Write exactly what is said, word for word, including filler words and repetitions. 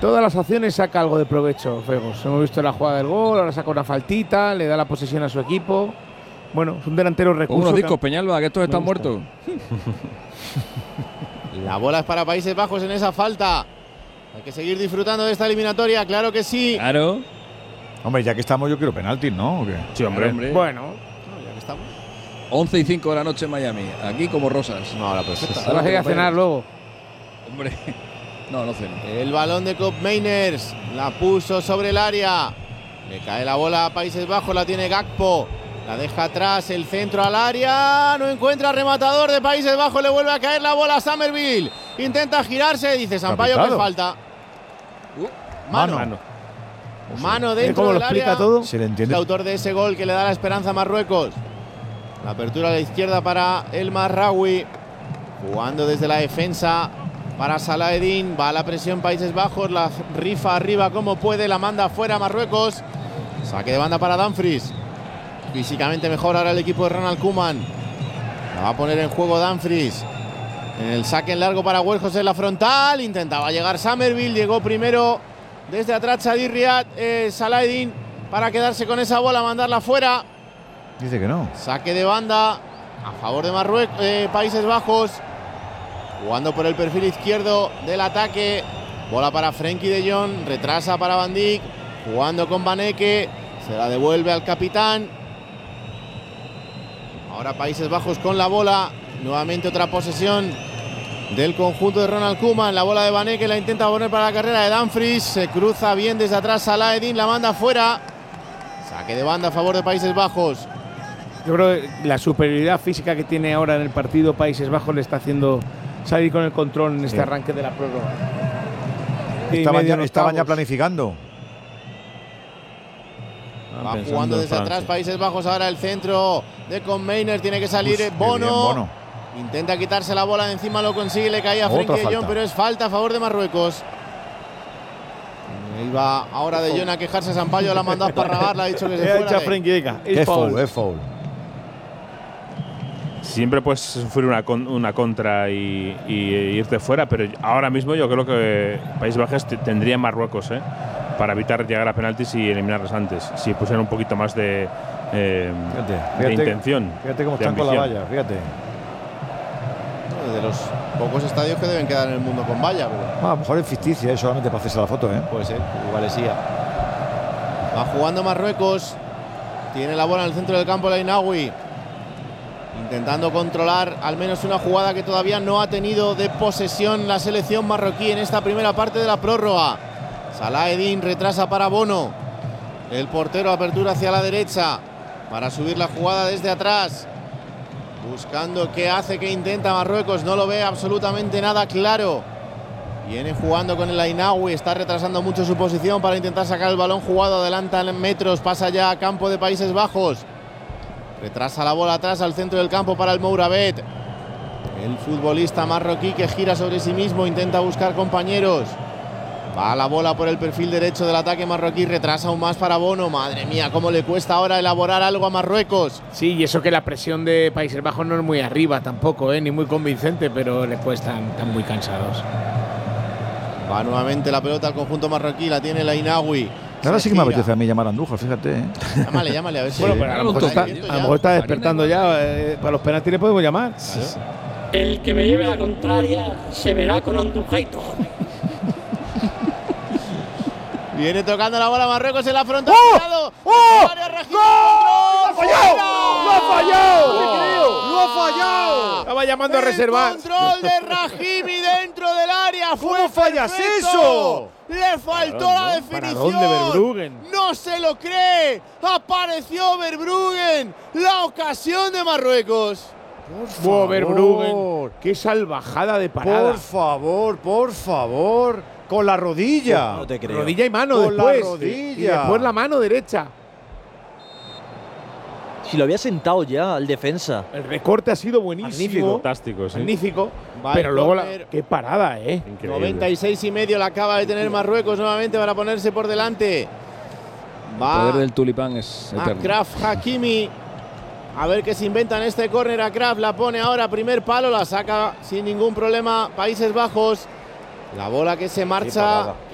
todas las acciones saca algo de provecho, Fegos. Hemos visto la jugada del gol, ahora saca una faltita, le da la posesión a su equipo. Bueno, es un delantero recurso. Unos discos, Peñalba, que estos están muertos. La bola es para Países Bajos en esa falta. Hay que seguir disfrutando de esta eliminatoria, claro que sí. Claro. Hombre, ya que estamos, yo quiero penaltis, ¿no? ¿O qué? Sí, hombre. hombre. Bueno, No, ya que estamos. once y cinco de la noche en Miami. Aquí como rosas. No, ahora perfecta. vas a ir a cenar luego. Hombre. No, no ceno. El balón de Koopmeiners la puso sobre el área. Le cae la bola a Países Bajos, la tiene Gakpo. La deja atrás, el centro al área. No encuentra rematador de Países Bajos. Le vuelve a caer la bola a Summerville. Intenta girarse, dice Sampaio que falta. Uh, mano. Mano, mano dentro ¿Cómo lo del explica área. todo? Se le Es entiende. el autor de ese gol que le da la esperanza a Marruecos. La apertura a la izquierda para el Marraoui. Jugando desde la defensa para Salahedin. Va a la presión Países Bajos. La rifa arriba como puede. La manda fuera Marruecos. Saque de banda para Dumfries. Físicamente mejor ahora el equipo de Ronald Koeman. La va a poner en juego Dumfries. En el saque en largo para Huerjos en la frontal. Intentaba llegar Summerville. Llegó primero desde atrás Sadir Riyad. Eh, Salahedin para quedarse con esa bola. Mandarla fuera. Dice que no. Saque de banda a favor de Marruecos, eh, Países Bajos. Jugando por el perfil izquierdo del ataque. Bola para Frenkie de Jong. Retrasa para Van Dijk. Jugando con Vaneke. Se la devuelve al capitán. Ahora Países Bajos con la bola. Nuevamente otra posesión del conjunto de Ronald Koeman. La bola de Vaneke la intenta poner para la carrera de Dumfries. Se cruza bien desde atrás Salahedin. La manda fuera. Saque de banda a favor de Países Bajos. Yo creo que la superioridad física que tiene ahora en el partido Países Bajos le está haciendo salir con el control en este sí. arranque de la prórroga. Estaban ya, estaban ya planificando. Va jugando desde atrás Países Bajos. Ahora el centro de Koopmeiners. Tiene que salir Uf, Bono. Bien, Bono. Intenta quitarse la bola de encima. Lo consigue. Le caía a Frenkie de Jong. Pero es falta a favor de Marruecos. Iba ahora de Jong a quejarse. Sampaio la ha mandado a esparragar. Le ha dicho que se fuera. Es foul, es foul. Siempre puedes sufrir una, con, una contra y, y irte fuera, pero ahora mismo yo creo que Países Bajos tendría Marruecos ¿eh? para evitar llegar a penaltis y eliminarlos antes, si pusieran un poquito más de, eh, fíjate, de fíjate, intención. Fíjate cómo de están ambición. con la valla, fíjate. De los pocos estadios que deben quedar en el mundo con valla. Pero ah, a lo mejor es ficticia, ¿eh? Solamente para hacerse la foto. ¿eh? Puede ser, igual es ia. Va jugando Marruecos. Tiene la bola en el centro del campo el Ainaoui. Intentando controlar al menos una jugada que todavía no ha tenido de posesión la selección marroquí en esta primera parte de la prórroga. Salahedin retrasa para Bono. El portero apertura hacia la derecha para subir la jugada desde atrás. Buscando qué hace, qué intenta Marruecos. No lo ve absolutamente nada claro. Viene jugando con el Ainaoui. Está retrasando mucho su posición para intentar sacar el balón jugado. Adelanta en metros. Pasa ya a campo de Países Bajos. Retrasa la bola atrás al centro del campo para el Mouravet. El futbolista marroquí que gira sobre sí mismo. Intenta buscar compañeros. Va la bola por el perfil derecho del ataque marroquí. Retrasa aún más para Bono. Madre mía, cómo le cuesta ahora elaborar algo a Marruecos. Sí, y eso que la presión de Países Bajos no es muy arriba tampoco, ¿eh? Ni muy convincente, pero le cuestan, están muy cansados. Va nuevamente la pelota al conjunto marroquí. La tiene el Ainaoui. Ahora sí que me apetece a mí llamar a Andújar, fíjate. ¿eh? Llámale, llámale, a ver si… Bueno, pero a lo mejor está, a lo mejor está despertando ya. Eh, para los penaltis le podemos llamar. Claro. El que me lleve la contraria se verá con Andujaito. Viene tocando la bola Marruecos en la frontal. ¡Oh! ¡Oh! ¡Gol! ¡Lo ha fallado! ¡Lo ha fallado! ¡Lo ha fallado! Estaba llamando a reservar. Control de Rahimi dentro del área. ¿Cómo fallas eso? Le faltó la definición. ¿Para dónde, Verbruggen? No se lo cree. Apareció Verbruggen. La ocasión de Marruecos. Por favor. Verbruggen. Qué salvajada de parada. Por favor, por favor. Con la rodilla. No te creo. Rodilla y mano Con después. la rodilla. Y después la mano derecha. Si lo había sentado ya al defensa. El recorte ha sido buenísimo. Magnífico. Fantástico, sí. Magnífico. Va Pero el luego la, córner. qué parada, ¿eh? Increíble. noventa y seis y medio la acaba de tener Marruecos nuevamente para ponerse por delante. El Va poder del tulipán es eterno. Achraf Hakimi. A ver qué se inventa en este córner. Achraf la pone ahora, primer palo, la saca sin ningún problema Países Bajos. La bola que se marcha